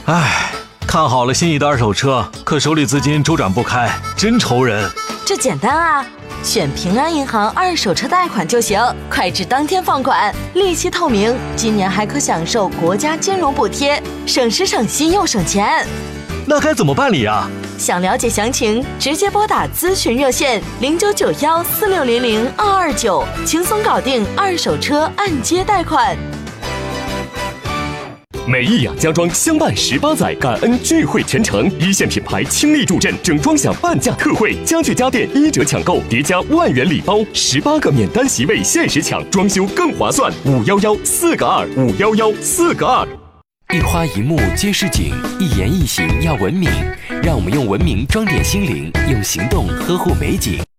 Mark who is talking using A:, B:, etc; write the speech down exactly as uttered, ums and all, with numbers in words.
A: 唉，看好了心仪的二手车，可手里资金周转不开，真愁人。
B: 这简单啊，选平安银行二手车贷款就行，快至当天放款，利息透明，今年还可享受国家金融补贴，省时省心又省钱。
A: 那该怎么办理啊？
B: 想了解详情，直接拨打咨询热线零九九幺四六零零二二九，轻松搞定二手车按揭贷款。
C: 美益雅家装相伴十八载，感恩聚会全程，一线品牌倾力助阵，整装享半价特惠，家具家电一折抢购，叠加万元礼包，十八个免单席位限时抢，装修更划算。五幺幺四个二，五幺幺四个二。
D: 一花一木皆是景，一言一行要文明，让我们用文明装点心灵，用行动呵护美景。